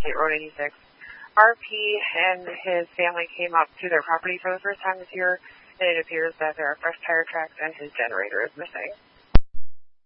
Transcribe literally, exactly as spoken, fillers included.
State Road eighty-six. R P and his family came up to their property for the first time this year, and it appears that there are fresh tire tracks and his generator is missing.